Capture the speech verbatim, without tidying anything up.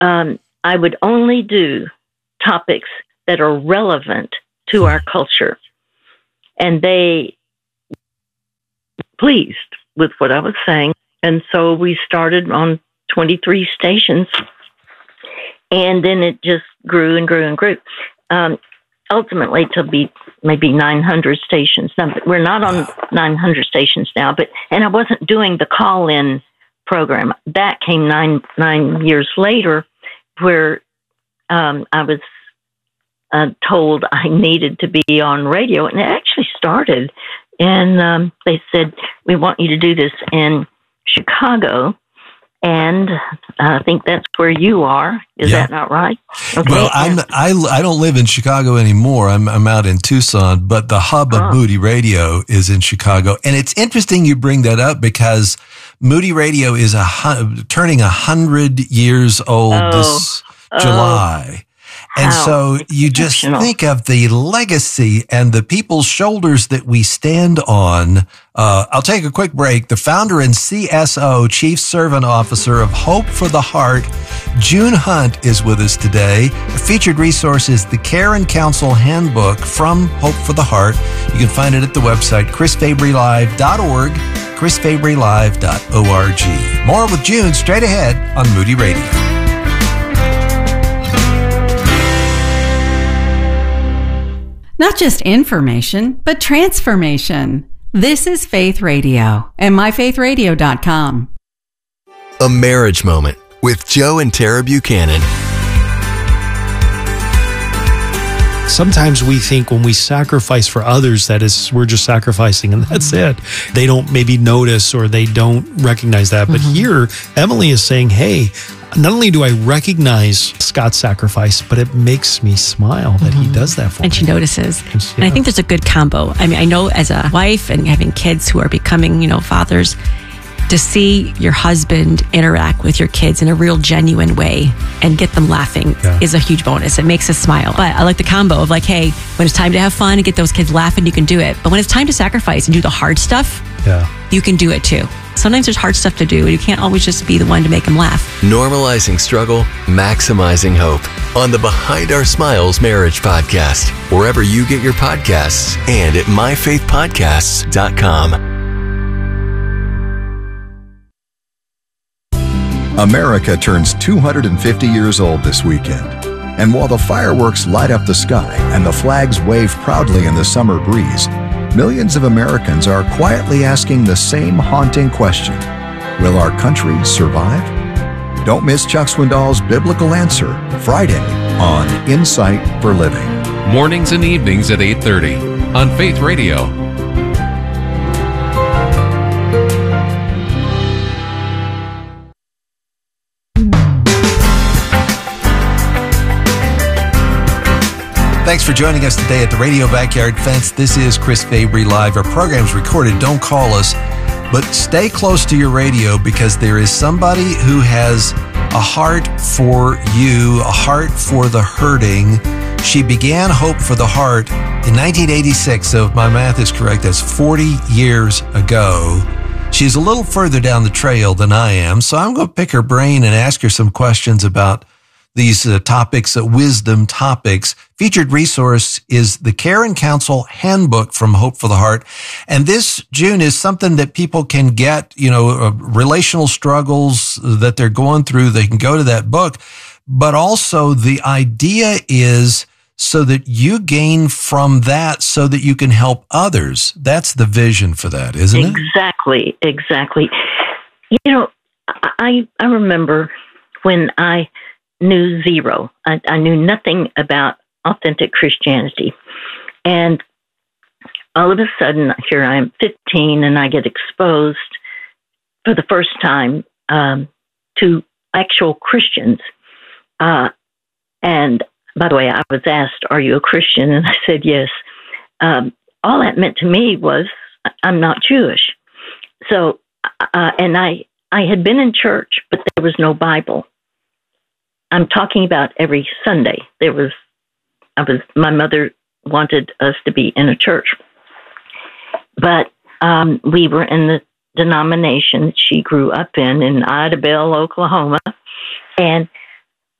um, I would only do topics that are relevant to our culture. And they pleased with what I was saying. And so we started on twenty-three stations. And then it just grew and grew and grew. Um, ultimately, to be maybe nine hundred stations. Now, we're not on nine hundred stations now, but and I wasn't doing the call-in program. That came nine nine years later, where um, I was uh, told I needed to be on radio, and it actually started. And um, they said, "We want you to do this in Chicago." And I think that's where you are. Is yeah. that not right? Okay. Well, I'm, I, I don't live in Chicago anymore. I'm, I'm out in Tucson, but the hub of oh. Moody Radio is in Chicago. And it's interesting you bring that up because Moody Radio is a, turning a hundred years old oh. this oh. July. And How so you just think of the legacy and the people's shoulders that we stand on. Uh, I'll take a quick break. The founder and C S O, Chief Servant Officer of Hope for the Heart, June Hunt, is with us today. A featured resource is the Care and Counsel Handbook from Hope for the Heart. You can find it at the website, chris fabry live dot org, chris fabry live dot org. More with June straight ahead on Moody Radio. Not just information, but transformation. This is Faith Radio and my faith radio dot com. A Marriage Moment with Joe and Tara Buchanan. Sometimes we think when we sacrifice for others that is we're just sacrificing and that's it. They don't maybe notice or they don't recognize that. But mm-hmm. here, Emily is saying, hey, not only do I recognize Scott's sacrifice, but it makes me smile that mm-hmm. he does that for and me. And she notices. And, yeah. and I think there's a good combo. I mean, I know as a wife and having kids who are becoming, you know, fathers, to see your husband interact with your kids in a real genuine way and get them laughing yeah. is a huge bonus. It makes us smile. But I like the combo of like, hey, when it's time to have fun and get those kids laughing, you can do it. But when it's time to sacrifice and do the hard stuff, yeah. you can do it too. Sometimes there's hard stuff to do. You can't always just be the one to make them laugh. Normalizing struggle, maximizing hope on the Behind Our Smiles Marriage Podcast, wherever you get your podcasts and at my faith podcasts dot com. America turns two hundred fifty years old this weekend. And while the fireworks light up the sky and the flags wave proudly in the summer breeze, millions of Americans are quietly asking the same haunting question: will our country survive? Don't miss Chuck Swindoll's biblical answer Friday on Insight for Living. Mornings and evenings at eight thirty on Faith Radio. Thanks for joining us today at the Radio Backyard Fence. This is Chris Fabry Live. Our program's recorded. Don't call us, but stay close to your radio because there is somebody who has a heart for you, a heart for the hurting. She began Hope for the Heart in nineteen eighty-six, so if my math is correct, that's forty years ago. She's a little further down the trail than I am, so I'm going to pick her brain and ask her some questions about these uh, topics, uh, wisdom topics. Featured resource is the Care and Counsel Handbook from Hope for the Heart. And this, June, is something that people can get, you know, uh, relational struggles that they're going through. They can go to that book. But also the idea is so that you gain from that so that you can help others. That's the vision for that, isn't it? Exactly, exactly. You know, I I remember when I knew zero. I, I knew nothing about authentic Christianity. And all of a sudden, here I am fifteen, and I get exposed for the first time um, to actual Christians. Uh, and by the way, I was asked, "Are you a Christian?" And I said, yes. Um, all that meant to me was, I'm not Jewish. So, uh, and I, I had been in church, but there was no Bible. I'm talking about every Sunday. There was, I was, my mother wanted us to be in a church, but um, we were in the denomination she grew up in, in Idabel, Oklahoma, and